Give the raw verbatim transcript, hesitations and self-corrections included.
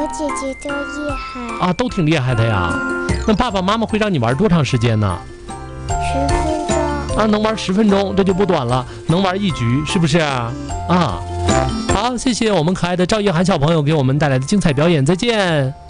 姐姐都厉害啊，都挺厉害的呀。那爸爸妈妈会让你玩多长时间呢？ 十分钟啊，能玩十分钟，这就不短了，能玩一局，是不是啊？啊，好，谢谢我们可爱的赵一涵小朋友给我们带来的精彩表演，再见。